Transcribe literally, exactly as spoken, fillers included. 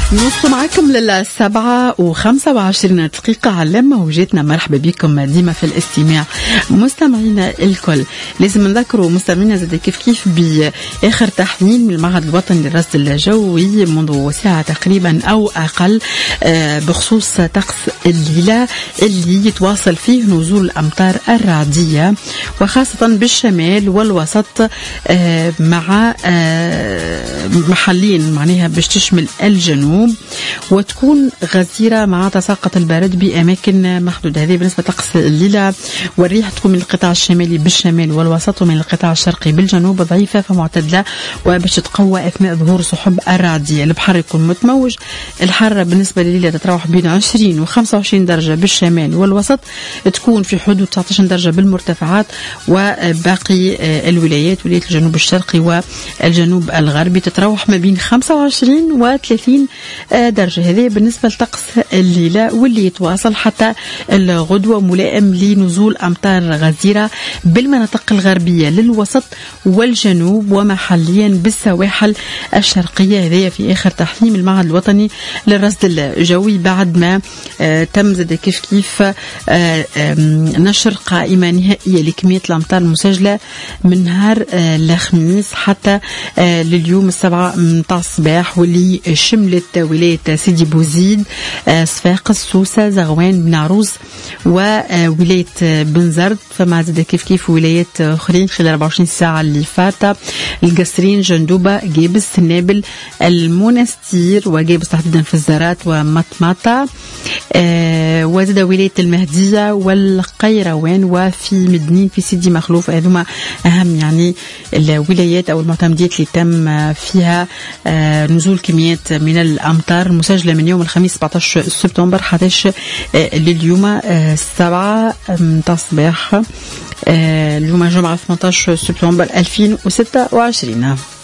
نوصل معكم للسبعة وخمسة وعشرين دقيقة على موجتنا. مرحبا بكم ديما في الاستماع مستمعينا الكل. لازم نذكروا مستمعينا زاد كيف كيف بآخر تحليل من المعهد الوطني للرصد الجوي منذ ساعة تقريبا أو أقل بخصوص طقس الليلة اللي يتواصل فيه نزول الأمطار الرعدية وخاصة بالشمال والوسط مع محلين معناها باش تشمل الجنوب وتكون غزيرة مع تساقط البرد بأماكن محدودة. هذه بالنسبة لطقس الليلة. والريح تكون من القطاع الشمالي بالشمال والوسط ومن القطاع الشرقي بالجنوب ضعيفة فمعتدلة وباش تتقوى أثناء ظهور سحب الرعدية. البحر يكون متموج. الحرارة بالنسبة لليلة تتراوح بين عشرين وخمسة وعشرين درجة بالشمال والوسط، تكون في حدود تسعة عشر درجة بالمرتفعات، وباقي الولايات ولاية الجنوب الشرقي والجنوب الغربي تتراوح ما بين خمسة وعشرين و ثلاثين درجة. هذه بالنسبة لطقس الليلة واللي يتواصل حتى الغدوة ملائم لنزول أمطار غزيرة بالمناطق الغربية للوسط والجنوب ومحليا بالسواحل الشرقية. هذه في آخر تحليل المعهد الوطني للرصد الجوي بعد ما تم زاد كيف كيف نشر قائمة نهائية لكمية الأمطار المسجلة من نهار الخميس حتى لليوم السبعة متاع الصباح، واللي شملت ولاية سيدي بوزيد، صفاقس، سوسة، زغوان، بن عروس وولاية بنزرت. فما زاد كيف كيف ولايات أخرين خلال أربعة وعشرين ساعة اللي فاتت: القصرين، جندوبة، جيبس، سنابل، المنستير وجيبس تحديدا في الزارات ومطمطة، آه وزاد ولاية المهدية والقيروان وفي مدنين في سيدي مخلوف. هذوما أهم يعني الولايات أو المعتمديات اللي تم فيها آه نزول كميات من الأمطار المسجلة من يوم الخميس سبعة عشر سبتمبر حتى آه لليوم آه السبعة متاع الصباح آه اليوم الجمعة ثمانية عشر سبتمبر ألفين وستة وعشرين.